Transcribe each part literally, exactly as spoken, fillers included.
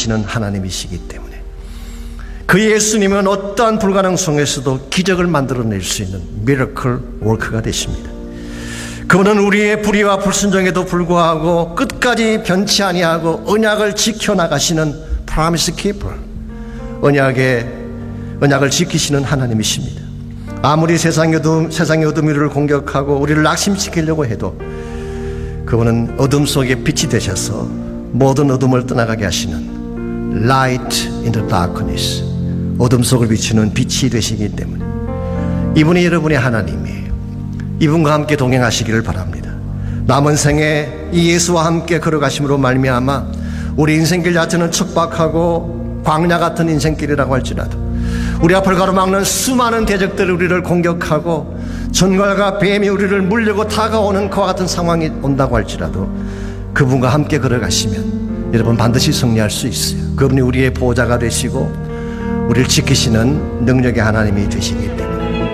지키시는 하나님이시기 때문에 그 예수님은 어떠한 불가능 속에서도 기적을 만들어낼 수 있는 미러클 워커가 되십니다. 그분은 우리의 불의와 불순종에도 불구하고 끝까지 변치 아니하고 언약을 지켜나가시는 프라미스 키퍼, 언약의 언약을 지키시는 하나님이십니다. 아무리 세상의 어둠, 세상의 어둠이 우리를 공격하고 우리를 낙심시키려고 해도 그분은 어둠 속에 빛이 되셔서 모든 어둠을 떠나가게 하시는 Light in the darkness, 어둠 속을 비추는 빛이 되시기 때문에 이분이 여러분의 하나님이에요. 이분과 함께 동행하시기를 바랍니다. 남은 생에 이 예수와 함께 걸어가심으로 말미암아 우리 인생길 자체는 척박하고 광야 같은 인생길이라고 할지라도 우리 앞을 가로막는 수많은 대적들이 우리를 공격하고 전갈과 뱀이 우리를 물려고 다가오는 그와 같은 상황이 온다고 할지라도 그분과 함께 걸어가시면 여러분 반드시 승리할 수 있어요. 그분이 우리의 보호자가 되시고 우리를 지키시는 능력의 하나님이 되시기 때문에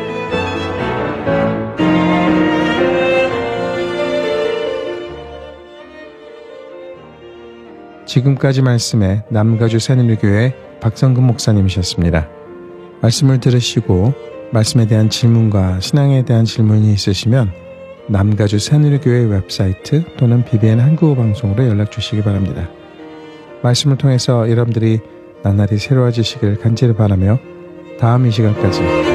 지금까지 말씀에 남가주 새누리교회 박성근 목사님이셨습니다. 말씀을 들으시고 말씀에 대한 질문과 신앙에 대한 질문이 있으시면 남가주 새누리교회 웹사이트 또는 비비엔 한국어 방송으로 연락 주시기 바랍니다. 말씀을 통해서 여러분들이 나날이 새로워지시길 간절히 바라며 다음 이 시간까지